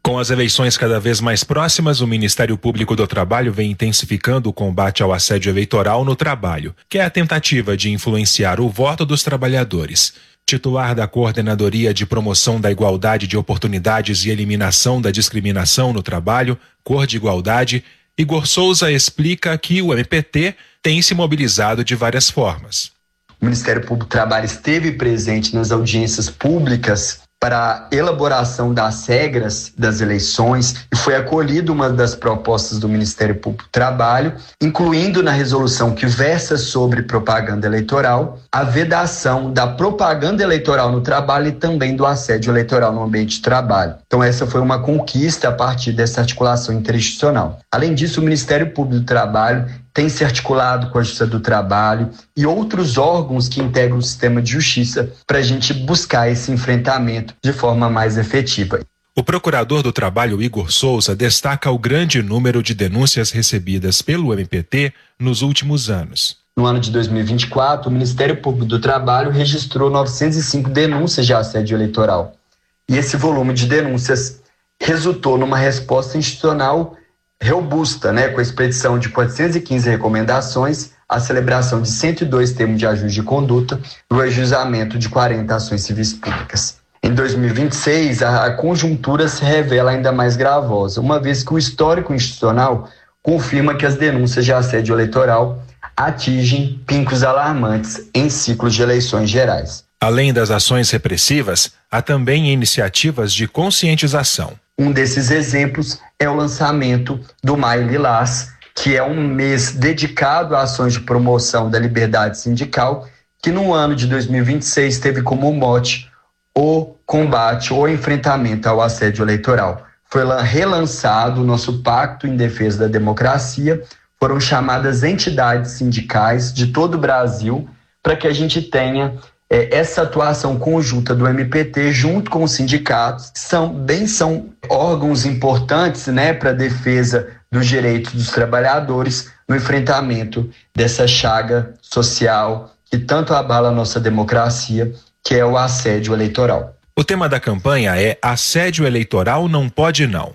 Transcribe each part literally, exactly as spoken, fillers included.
Com as eleições cada vez mais próximas, o Ministério Público do Trabalho vem intensificando o combate ao assédio eleitoral no trabalho, que é a tentativa de influenciar o voto dos trabalhadores. Titular da Coordenadoria de Promoção da Igualdade de Oportunidades e Eliminação da Discriminação no Trabalho, Cor de Igualdade, Igor Souza explica que o M P T tem se mobilizado de várias formas. O Ministério Público do Trabalho esteve presente nas audiências públicas para a elaboração das regras das eleições e foi acolhida uma das propostas do Ministério Público do Trabalho, incluindo na resolução que versa sobre propaganda eleitoral, a vedação da propaganda eleitoral no trabalho e também do assédio eleitoral no ambiente de trabalho. Então essa foi uma conquista a partir dessa articulação interinstitucional. Além disso, o Ministério Público do Trabalho tem se articulado com a Justiça do Trabalho e outros órgãos que integram o sistema de justiça para a gente buscar esse enfrentamento de forma mais efetiva. O procurador do Trabalho, Igor Souza, destaca o grande número de denúncias recebidas pelo M P T nos últimos anos. No ano de dois mil e vinte e quatro, o Ministério Público do Trabalho registrou novecentas e cinco denúncias de assédio eleitoral. E esse volume de denúncias resultou numa resposta institucional robusta, né, com a expedição de quatrocentas e quinze recomendações, a celebração de cento e dois termos de ajuste de conduta e o ajuizamento de quarenta ações civis públicas. Em dois mil e vinte e seis, a, a conjuntura se revela ainda mais gravosa, uma vez que o histórico institucional confirma que as denúncias de assédio eleitoral atingem picos alarmantes em ciclos de eleições gerais. Além das ações repressivas, há também iniciativas de conscientização. Um desses exemplos é o lançamento do Maio Lilás, que é um mês dedicado a ações de promoção da liberdade sindical, que no ano de dois mil e vinte e seis teve como mote o combate ou enfrentamento ao assédio eleitoral. Foi relançado o nosso Pacto em Defesa da Democracia, foram chamadas entidades sindicais de todo o Brasil para que a gente tenha É, essa atuação conjunta do M P T junto com os sindicatos, que são, bem são órgãos importantes, né, para a defesa dos direitos dos trabalhadores no enfrentamento dessa chaga social que tanto abala a nossa democracia, que é o assédio eleitoral. O tema da campanha é Assédio Eleitoral Não Pode Não.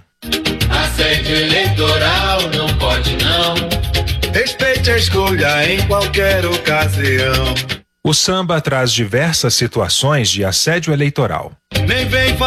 Assédio eleitoral não pode não. Respeite a escolha em qualquer ocasião. O samba traz diversas situações de assédio eleitoral. Nem vem